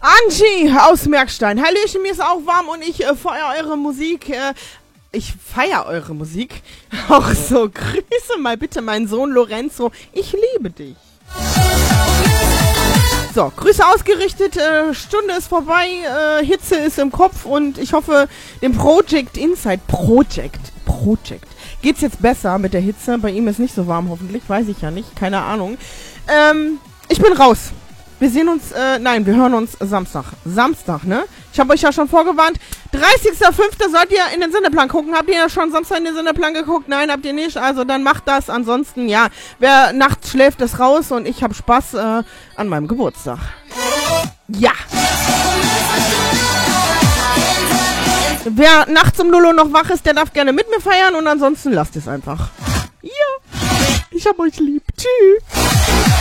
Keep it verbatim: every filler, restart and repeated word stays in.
Angie aus Merkstein. Hallöchen, mir ist auch warm und ich äh, feiere eure Musik. Äh, ich feiere eure Musik. Auch so, grüße mal bitte meinen Sohn Lorenzo. Ich liebe dich. So, Grüße ausgerichtet. Äh, Stunde ist vorbei. Äh, Hitze ist im Kopf und ich hoffe, dem Project Inside Project Project geht's jetzt besser mit der Hitze. Bei ihm ist nicht so warm, hoffentlich. Weiß ich ja nicht. Keine Ahnung. Ähm, ich bin raus. Wir sehen uns, äh, nein, wir hören uns Samstag. Samstag, ne? Ich habe euch ja schon vorgewarnt. dreißigster fünfter sollt ihr in den Sendeplan gucken. Habt ihr ja schon Samstag in den Sendeplan geguckt? Nein, habt ihr nicht. Also dann macht das. Ansonsten, ja, wer nachts schläft, ist raus und ich habe Spaß äh, an meinem Geburtstag. Ja. Wer nachts um null Uhr noch wach ist, der darf gerne mit mir feiern und ansonsten lasst es einfach. Ja. Ich hab euch lieb. Tschüss.